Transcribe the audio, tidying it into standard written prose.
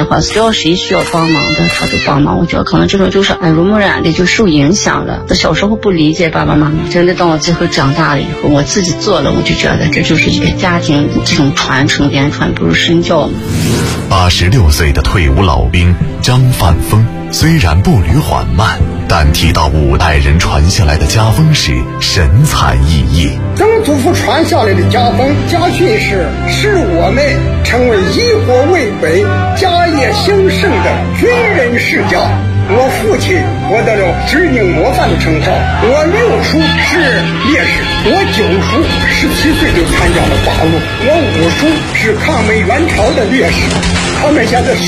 话，只要谁需要帮忙的，他都帮忙。我觉得可能这种就是耳濡目染的，就受影响了。我小时候不理解爸爸妈妈，真的当我最后长大了以后，我自己做了，我就觉得这就是一个家庭这种传承言传，不如身教嘛。 86岁的退伍老兵张范峰，虽然步履缓慢，但提到5代人传下来的家风时，神采奕奕。 曾祖父传下来的家风家训使我们成为以火为本、家业兴盛的军人世家。我父亲获得了指定模范的称号，我6叔是烈士，我9叔17岁就参加了八路，我5叔是抗美援朝的烈士。他们现在